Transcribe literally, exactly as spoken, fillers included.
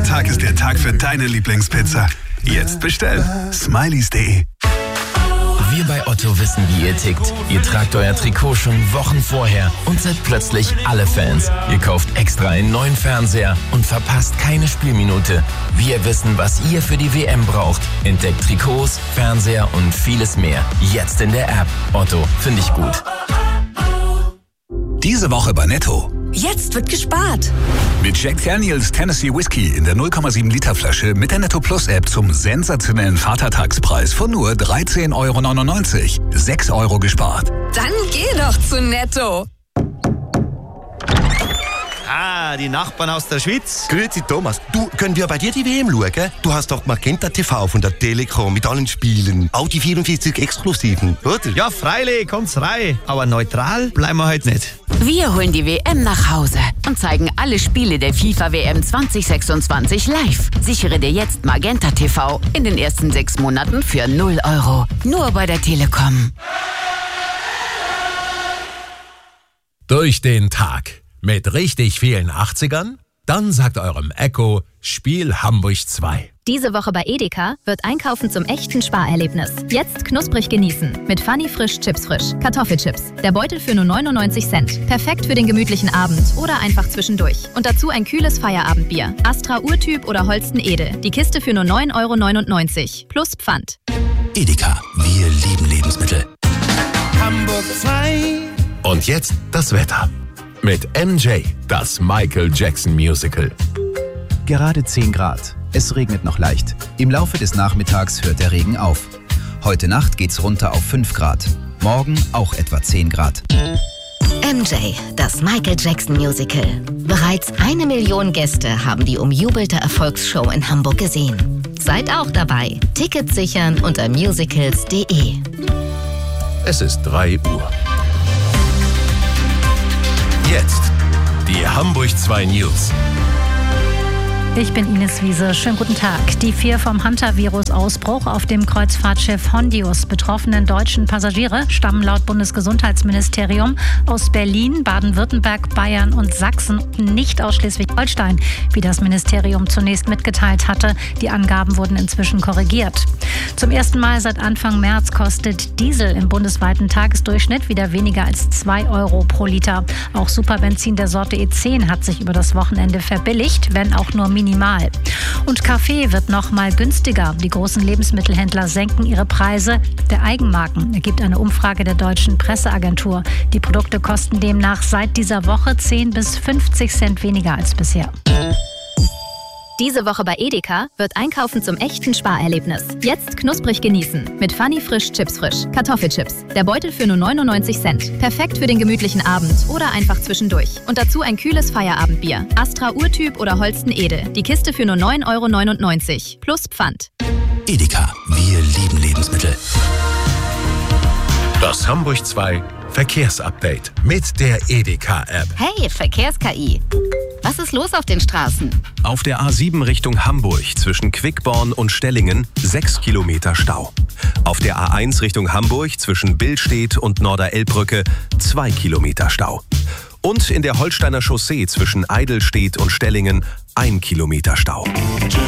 Vatertag ist der Tag für deine Lieblingspizza. Jetzt bestellen. Smileys punkt de. Wir bei Otto wissen, wie ihr tickt. Ihr tragt euer Trikot schon Wochen vorher und seid plötzlich alle Fans. Ihr kauft extra einen neuen Fernseher und verpasst keine Spielminute. Wir wissen, was ihr für die W M braucht. Entdeckt Trikots, Fernseher und vieles mehr. Jetzt in der App. Otto, finde ich gut. Diese Woche bei Netto. Jetzt wird gespart. Mit Jack Daniels Tennessee Whiskey in der null Komma sieben Liter Flasche mit der Netto Plus App zum sensationellen Vatertagspreis von nur dreizehn Euro neunundneunzig. sechs Euro gespart. Dann geh doch zu Netto. Ah, die Nachbarn aus der Schweiz. Grüezi Thomas, du, können wir bei dir die W M schauen? Du hast doch Magenta T V von der Telekom mit allen Spielen. Auch die vierundvierzig Exklusiven, oder? Ja, freilich, kommt's rein. Aber neutral bleiben wir heute nicht. Wir holen die W M nach Hause und zeigen alle Spiele der FIFA W M zwanzig sechsundzwanzig live. Sichere dir jetzt Magenta T V in den ersten sechs Monaten für null Euro. Nur bei der Telekom. Durch den Tag mit richtig vielen achtzigern? Dann sagt eurem Echo Spiel Hamburg zwei. Diese Woche bei Edeka wird Einkaufen zum echten Sparerlebnis. Jetzt knusprig genießen mit Funny Frisch Chips Frisch. Kartoffelchips. Der Beutel für nur neunundneunzig Cent. Perfekt für den gemütlichen Abend oder einfach zwischendurch. Und dazu ein kühles Feierabendbier. Astra Urtyp oder Holsten Ede. Die Kiste für nur neun Euro neunundneunzig. Plus Pfand. Edeka. Wir lieben Lebensmittel. Hamburg zwei. Und jetzt das Wetter. Mit M J, das Michael Jackson Musical. Gerade zehn Grad. Es regnet noch leicht. Im Laufe des Nachmittags hört der Regen auf. Heute Nacht geht's runter auf fünf Grad. Morgen auch etwa zehn Grad. M J, das Michael Jackson Musical. Bereits eine Million Gäste haben die umjubelte Erfolgsshow in Hamburg gesehen. Seid auch dabei. Tickets sichern unter musicals punkt de. Es ist drei Uhr. Jetzt die Hamburg zwei News. Ich bin Ines Wiese. Schönen guten Tag. Die vier vom Hantavirus-Ausbruch auf dem Kreuzfahrtschiff Hondius betroffenen deutschen Passagiere stammen laut Bundesgesundheitsministerium aus Berlin, Baden-Württemberg, Bayern und Sachsen, nicht aus Schleswig-Holstein, wie das Ministerium zunächst mitgeteilt hatte. Die Angaben wurden inzwischen korrigiert. Zum ersten Mal seit Anfang März kostet Diesel im bundesweiten Tagesdurchschnitt wieder weniger als zwei Euro pro Liter. Auch Superbenzin der Sorte E zehn hat sich über das Wochenende verbilligt, wenn auch nur minimal. Und Kaffee wird noch mal günstiger. Die großen Lebensmittelhändler senken ihre Preise der Eigenmarken, ergibt eine Umfrage der Deutschen Presseagentur. Die Produkte kosten demnach seit dieser Woche zehn bis fünfzig Cent weniger als bisher. Diese Woche bei Edeka wird Einkaufen zum echten Sparerlebnis. Jetzt knusprig genießen mit Funny Frisch Chips Frisch. Kartoffelchips. Der Beutel für nur neunundneunzig Cent. Perfekt für den gemütlichen Abend oder einfach zwischendurch. Und dazu ein kühles Feierabendbier. Astra Urtyp oder Holsten Ede. Die Kiste für nur neun Euro neunundneunzig. Plus Pfand. Edeka. Wir lieben Lebensmittel. Das Hamburg zwei Verkehrsupdate mit der Edeka-App. Hey, Verkehrs-K I. Was ist los auf den Straßen? Auf der A sieben Richtung Hamburg zwischen Quickborn und Stellingen sechs Kilometer Stau. Auf der A eins Richtung Hamburg zwischen Billstedt und Norderelbbrücke zwei Kilometer Stau. Und in der Holsteiner Chaussee zwischen Eidelstedt und Stellingen ein Kilometer Stau.